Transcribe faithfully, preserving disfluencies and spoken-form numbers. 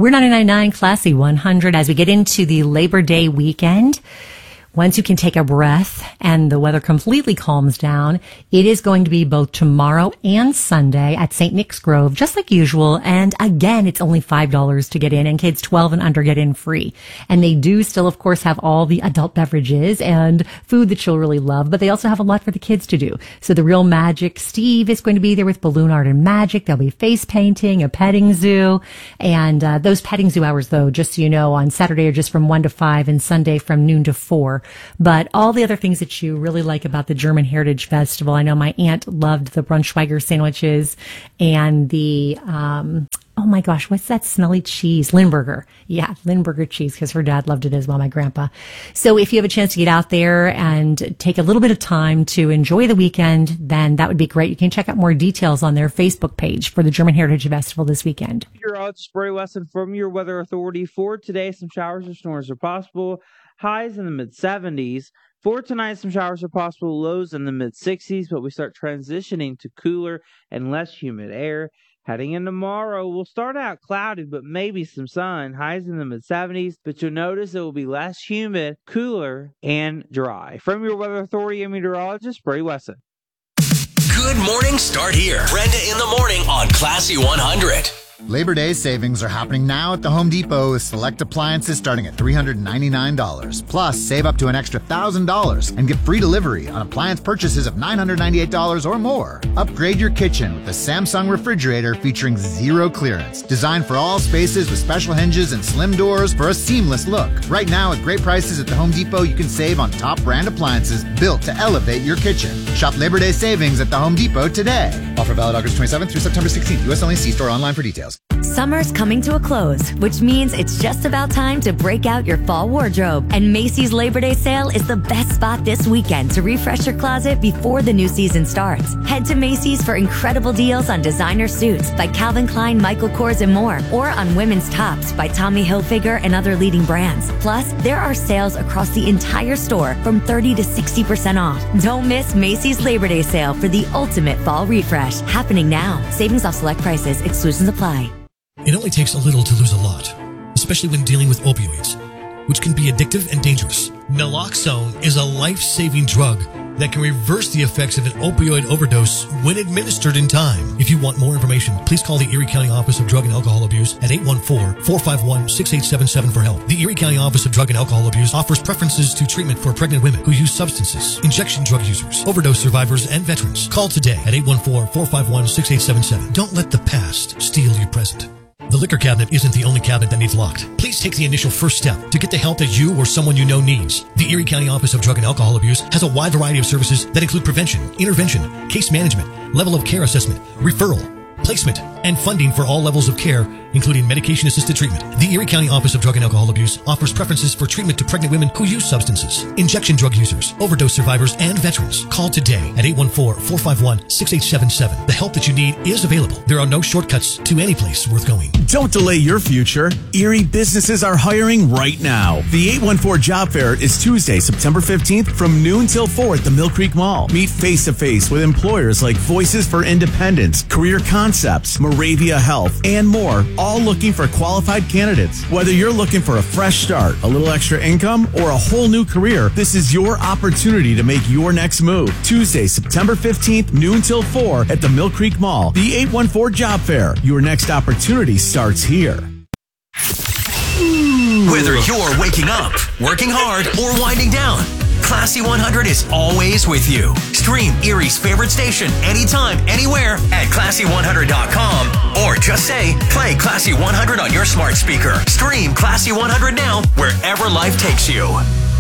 We're ninety-nine point nine Classy one hundred as we get into the Labor Day weekend. Once you can take a breath and the weather completely calms down, it is going to be both tomorrow and Sunday at Saint Nick's Grove, just like usual. And again, it's only five dollars to get in, and kids twelve and under get in free. And they do still, of course, have all the adult beverages and food that you'll really love, but they also have a lot for the kids to do. So the Real Magic Steve is going to be there with balloon art and magic. There'll be face painting, a petting zoo. And uh, those petting zoo hours, though, just so you know, on Saturday are just from one to five and Sunday from noon to four. But all the other things that you really like about the German Heritage Festival, I know my aunt loved the Braunschweiger sandwiches and the, um, oh my gosh, what's that smelly cheese? Lindberger. Yeah, Lindberger cheese, because her dad loved it as well, my grandpa. So if you have a chance to get out there and take a little bit of time to enjoy the weekend, then that would be great. You can check out more details on their Facebook page for the German Heritage Festival this weekend. Your odds spray lesson from your weather authority for today. Some showers or storms are possible. Highs in the mid seventies. For tonight, some showers are possible. Lows in the mid sixties, but we start transitioning to cooler and less humid air. Heading in tomorrow, we'll start out cloudy, but maybe some sun. Highs in the mid seventies, but you'll notice it will be less humid, cooler, and dry. From your weather authority and meteorologist, Brady Wesson. Good morning, start here. Brenda in the morning on Classy one hundred. Labor Day savings are happening now at the Home Depot with select appliances starting at three hundred ninety-nine dollars. Plus, save up to an extra one thousand dollars and get free delivery on appliance purchases of nine hundred ninety-eight dollars or more. Upgrade your kitchen with the Samsung refrigerator featuring zero clearance. Designed for all spaces with special hinges and slim doors for a seamless look. Right now, at great prices at the Home Depot, you can save on top brand appliances built to elevate your kitchen. Shop Labor Day savings at the Home Depot today. Offer valid August twenty-seventh through September sixteenth. U S only. See store online for details. Summer's coming to a close, which means it's just about time to break out your fall wardrobe. And Macy's Labor Day sale is the best spot this weekend to refresh your closet before the new season starts. Head to Macy's for incredible deals on designer suits by Calvin Klein, Michael Kors, and more, or on women's tops by Tommy Hilfiger and other leading brands. Plus, there are sales across the entire store from thirty to sixty percent off. Don't miss Macy's Labor Day sale for the ultimate fall refresh, happening now. Savings off select prices, exclusions apply. It only takes a little to lose a lot, especially when dealing with opioids, which can be addictive and dangerous. Naloxone is a life-saving drug that can reverse the effects of an opioid overdose when administered in time. If you want more information, please call the Erie County Office of Drug and Alcohol Abuse at eight one four, four five one, six eight seven seven for help. The Erie County Office of Drug and Alcohol Abuse offers preferences to treatment for pregnant women who use substances, injection drug users, overdose survivors, and veterans. Call today at eight one four, four five one, six eight seven seven. Don't let the past steal your present. The liquor cabinet isn't the only cabinet that needs locked. Please take the initial first step to get the help that you or someone you know needs. The Erie County Office of Drug and Alcohol Abuse has a wide variety of services that include prevention, intervention, case management, level of care assessment, referral, placement, and funding for all levels of care, including medication-assisted treatment. The Erie County Office of Drug and Alcohol Abuse offers preferences for treatment to pregnant women who use substances, injection drug users, overdose survivors, and veterans. Call today at eight one four, four five one, six eight seven seven. The help that you need is available. There are no shortcuts to any place worth going. Don't delay your future. Erie businesses are hiring right now. The eight one four Job Fair is Tuesday, September fifteenth from noon till four at the Mill Creek Mall. Meet face-to-face with employers like Voices for Independence, Career Concepts, Moravia Health, and more, all looking for qualified candidates. Whether you're looking for a fresh start, a little extra income, or a whole new career, this is your opportunity to make your next move. Tuesday, September fifteenth, noon till four at the Mill Creek Mall. The eight one four Job Fair. Your next opportunity starts here. Whether you're waking up, working hard, or winding down, Classy one hundred is always with you. Stream Erie's favorite station anytime, anywhere at classy one hundred dot com or just say, play Classy one hundred on your smart speaker. Stream Classy one hundred now wherever life takes you.